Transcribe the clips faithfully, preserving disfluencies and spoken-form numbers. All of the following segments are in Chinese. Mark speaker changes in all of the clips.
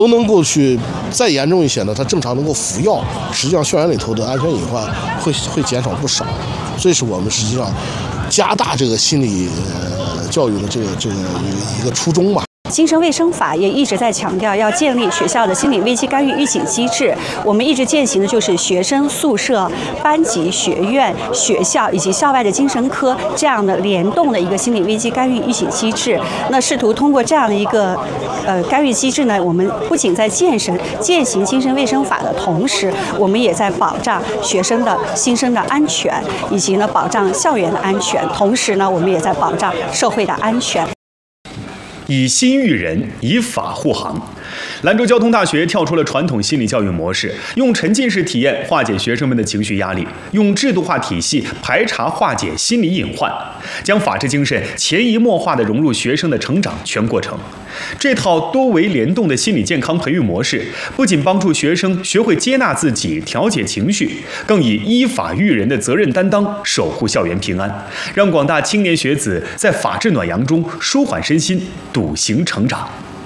Speaker 1: 都能够去再严重一些呢，他正常能够服药，实际上校园里头的安全隐患会会减少不少。这是我们实际上加大这个心理呃教育的这个这个一个初衷吧。
Speaker 2: 精神卫生法也一直在强调要建立学校的心理危机干预预警机制。我们一直践行的就是学生、宿舍、班级、学院、学校以及校外的精神科这样的联动的一个心理危机干预预警机制。那试图通过这样的一个呃干预机制呢，我们不仅在健身践行精神卫生法的同时，我们也在保障学生的新生的安全，以及呢保障校园的安全。同时呢，我们也在保障社会的安全。
Speaker 3: 以心育人，以法护航。兰州交通大学跳出了传统心理教育模式，用沉浸式体验化解学生们的情绪压力，用制度化体系排查化解心理隐患，将法治精神潜移默化地融入学生的成长全过程。这套多维联动的心理健康培育模式，不仅帮助学生学会接纳自己、调节情绪，更以依法育人的责任担当守护校园平安，让广大青年学子在法治暖阳中舒缓身心，笃行成长。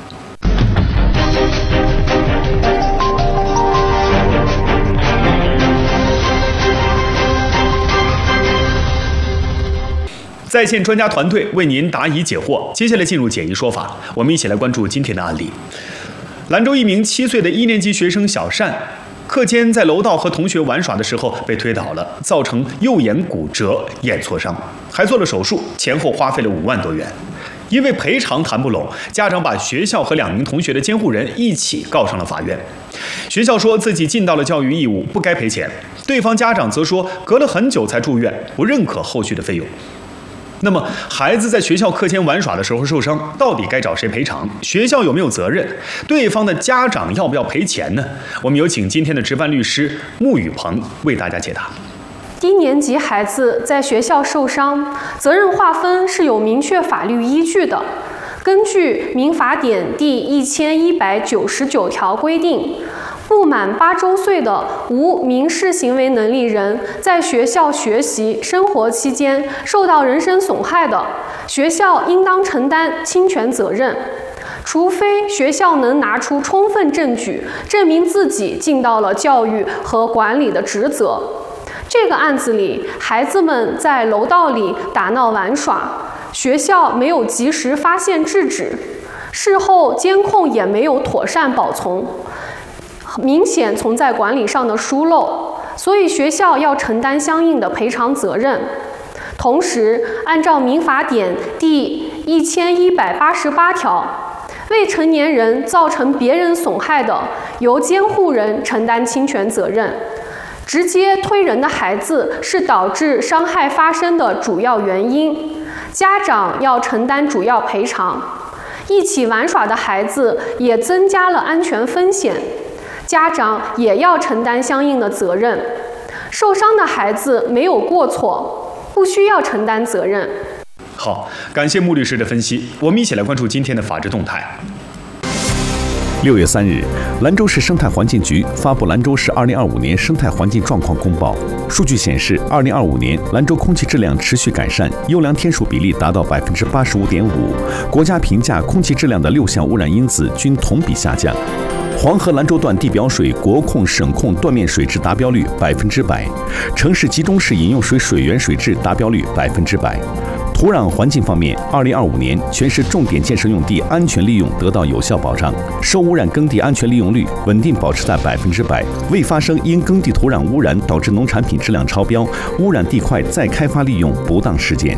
Speaker 3: 在线专家团队为您答疑解惑。接下来进入解疑说法，我们一起来关注今天的案例。兰州一名七岁的一年级学生小单，课间在楼道和同学玩耍的时候被推倒了，造成右眼骨折、眼挫伤，还做了手术，前后花费了五万多元。因为赔偿谈不拢，家长把学校和两名同学的监护人一起告上了法院。学校说自己尽到了教育义务，不该赔钱；对方家长则说隔了很久才住院，不认可后续的费用。那么，孩子在学校课间玩耍的时候受伤，到底该找谁赔偿？学校有没有责任？对方的家长要不要赔钱呢？我们有请今天的值班律师穆雨鹏为大家解答。
Speaker 4: 低年级孩子在学校受伤，责任划分是有明确法律依据的。根据《民法典》第一千一百九十九条规定，不满八周岁的无民事行为能力人在学校学习、生活期间受到人身损害的，学校应当承担侵权责任，除非学校能拿出充分证据，证明自己尽到了教育和管理的职责。这个案子里，孩子们在楼道里打闹玩耍，学校没有及时发现制止，事后监控也没有妥善保存，明显存在管理上的疏漏，所以学校要承担相应的赔偿责任。同时，按照民法典第一千一百八十八条，未成年人造成别人损害的，由监护人承担侵权责任。直接推人的孩子是导致伤害发生的主要原因，家长要承担主要赔偿。一起玩耍的孩子也增加了安全风险，家长也要承担相应的责任。受伤的孩子没有过错，不需要承担责任。
Speaker 3: 好，感谢穆律师的分析。我们一起来关注今天的法治动态。
Speaker 5: 六月三日，兰州市生态环境局发布兰州市二零二五年生态环境状况公报。数据显示，二零二五年兰州空气质量持续改善，优良天数比例达到百分之八十五点五。国家评价空气质量的六项污染因子均同比下降。黄河兰州段地表水国控、省控断面水质达标率百分之百，城市集中式饮用水水源水质达标率百分之百。土壤环境方面，二零二五年全市重点建设用地安全利用得到有效保障，受污染耕地安全利用率稳定保持在百分之百，未发生因耕地土壤污染导致农产品质量超标、污染地块再开发利用不当事件。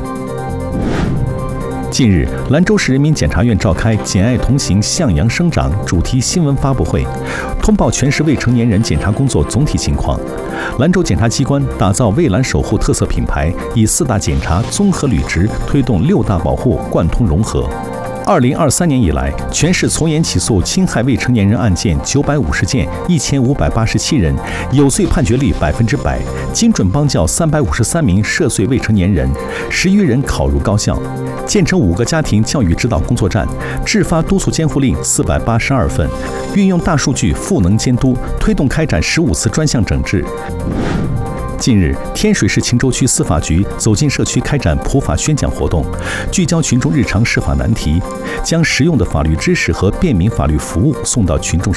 Speaker 5: 近日，兰州市人民检察院召开“简爱同行，向阳生长”主题新闻发布会，通报全市未成年人检查工作总体情况。兰州检察机关打造“蔚蓝守护”特色品牌，以四大检查综合履职，推动六大保护贯通融合。二零二三年以来，全市从严起诉侵害未成年人案件九百五十件，一千五百八十七人，有罪判决率百分之百，精准帮教三百五十三名涉罪未成年人，十余人考入高校，建成五个家庭教育指导工作站，制发督促监护令四百八十二份，运用大数据赋能监督，推动开展十五次专项整治。 近日，天水市秦州区司法局走进社区开展普法宣讲活动，聚焦群众日常司法难题，将实用的法律知识和便民法律服务送到群众